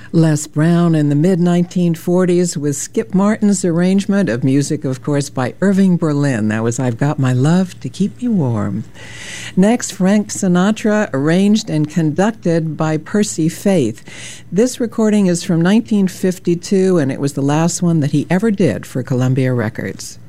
Les Brown in the mid-1940s with Skip Martin's arrangement of music, of course, by Irving Berlin. That was I've Got My Love to Keep Me Warm. Next, Frank Sinatra, arranged and conducted by Percy Faith. This recording is from 1952, and it was the last one that he ever did for Columbia Records.